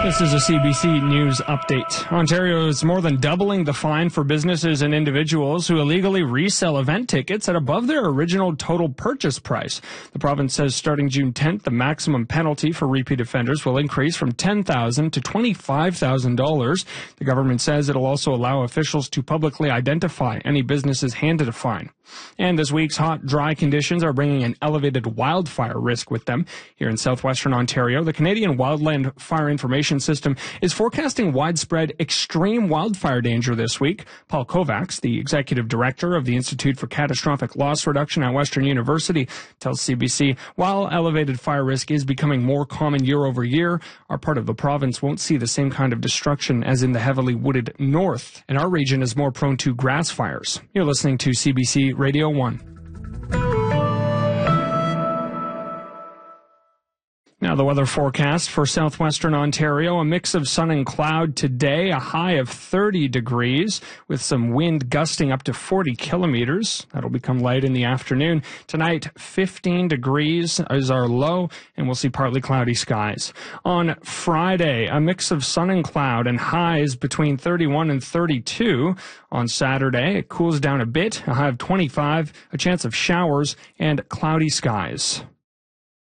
This is a CBC News update. Ontario is more than doubling the fine for businesses and individuals who illegally resell event tickets at above their original total purchase price. The province says starting June 10th, the maximum penalty for repeat offenders will increase from $10,000 to $25,000. The government says it'll also allow officials to publicly identify any businesses handed a fine. And this week's hot, dry conditions are bringing an elevated wildfire risk with them. Here in southwestern Ontario, the Canadian Wildland Fire Information System is forecasting widespread extreme wildfire danger this week. Paul Kovacs, the executive director of the Institute for Catastrophic Loss Reduction at Western University, tells CBC, while elevated fire risk is becoming more common year over year, our part of the province won't see the same kind of destruction as in the heavily wooded north, and our region is more prone to grass fires. You're listening to CBC Radio 1. Now the weather forecast for southwestern Ontario, a mix of sun and cloud today, a high of 30 degrees with some wind gusting up to 40 kilometers. That'll become light in the afternoon. Tonight, 15 degrees is our low, and we'll see partly cloudy skies. On Friday, a mix of sun and cloud and highs between 31 and 32. On Saturday, it cools down a bit, a high of 25, a chance of showers and cloudy skies.